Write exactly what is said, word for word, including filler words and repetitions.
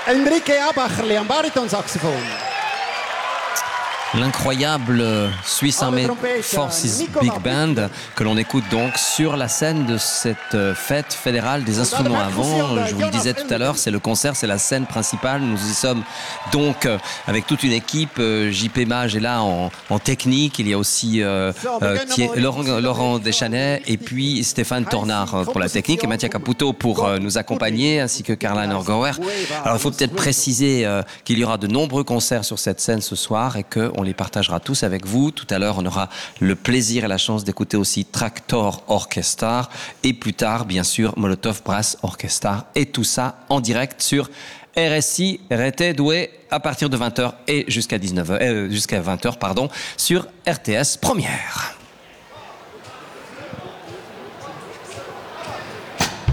Enrique Abacherli am Baritonsaxophon. L'incroyable Swiss Army Forces Big Band que l'on écoute donc sur la scène de cette fête fédérale des instruments à vent. Je vous le disais tout à l'heure, c'est le concert, c'est la scène principale. Nous y sommes donc avec toute une équipe. J P Mage est là en, en technique. Il y a aussi euh, euh, Laurent, Laurent Deschanais et puis Stéphane Tornard pour la technique et Mattia Caputo pour euh, nous accompagner, ainsi que Caroline Orgauer. Alors il faut peut-être préciser euh, qu'il y aura de nombreux concerts sur cette scène ce soir et que on les partagera tous avec vous. Tout à l'heure, on aura le plaisir et la chance d'écouter aussi Traktor Orchestra et plus tard, bien sûr, Molotov Brass Orchestra. Et tout ça en direct sur R S I, R T Douai, à partir de vingt heures et jusqu'à dix-neuf heures, euh, jusqu'à vingt heures, pardon, sur R T S Première.